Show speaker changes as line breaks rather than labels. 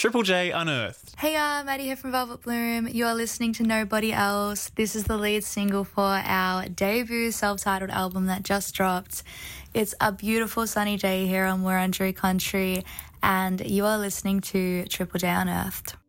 Triple J Unearthed.
Hey, Maddie here from Velvet Bloom. You are listening to Nobody Else. This is the lead single for our debut self-titled album that just dropped. It's a beautiful sunny day here on Wurundjeri country, and you are listening to Triple J Unearthed.